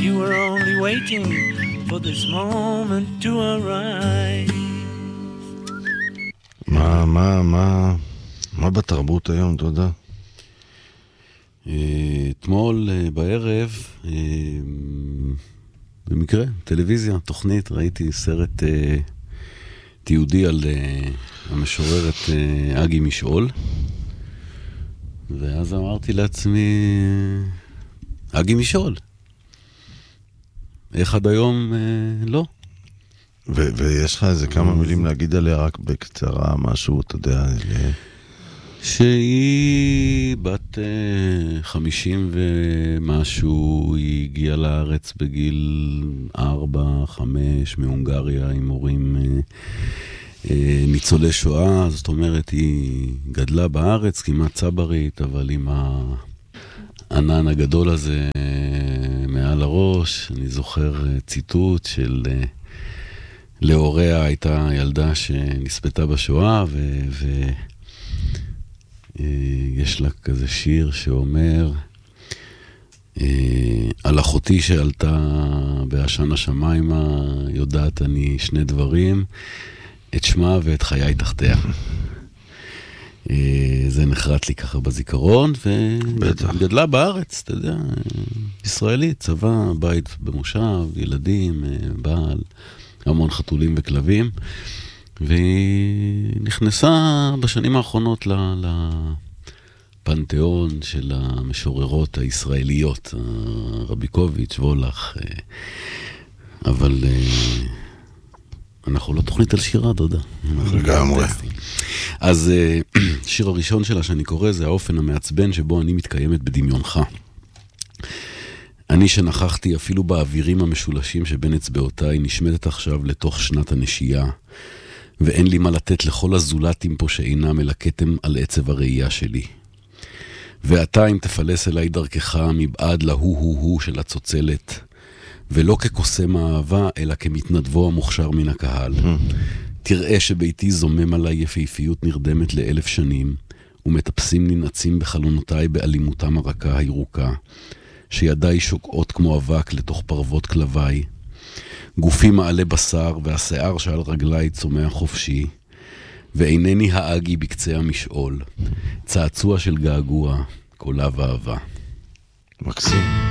You were only waiting for this moment to arrive. מה בתרבות היום, אתה יודע? אתמול בערב, במקרה, טלוויזיה, תוכנית, ראיתי סרט תיעודי על המשוררת אגי משעול, ואז אמרתי לעצמי, אגי משעול, איך עד היום לא? ויש לך איזה כמה מילים להגיד עליה רק בקצרה, משהו, אתה יודע, שהיא בת 50 ומשהו, היא הגיעה לארץ בגיל 4-5 מהונגריה עם הורים ניצולי שואה, זאת אומרת היא גדלה בארץ כמעט צברית, אבל עם הענן הגדול הזה מעל הראש. אני זוכר ציטוט של להוריה הייתה ילדה שנספתה בשואה, יש לה כזה שיר שאומר על אחותי שעלתה בעשן השמיימה, יודעת אני שני דברים, את שמה ואת חיי תחתיה. זה נחרט לי ככה בזיכרון, וגדלה בארץ, אתה יודע, ישראלית, צבא, בית במושב, ילדים, בעל, המון חתולים וכלבים, והיא נכנסה בשנים האחרונות לפנתיאון של המשוררות הישראליות, רביקוביץ', וולך, אבל אנחנו לא תוכנית על שירה, דודה. לגמרי. אז שיר הראשון שלה שאני קורא זה האופן המעצבן שבו אני מתקיימת בדמיונך. אני שנכחתי אפילו באווירים המשולשים שבין אצבעותיי נשמדת עכשיו לתוך שנת הנשייה, ואין לי מה לתת לכל הזולתים פה שאינם אלא כתם על עצב הראייה שלי. ואתה אם תפלס אליי דרכך מבעד להוא של הצוצלת, ולא כקוסם האהבה אלא כמתנדבו המוכשר מן הקהל, תראה שביתי זומם עליי יפהפיות נרדמת ל1000 שנים, ומטפסים ננעצים בחלונותיי באלימותם הרכה הירוקה, שידיי שוקעות כמו אבק לתוך פרוות כלביי, גופי מעלה בשר והשיער שעל רגליי צומח חופשי, ואינני האגי בקצה המשעול, צעצוע של געגוע, קולה ואהבה. מקסים.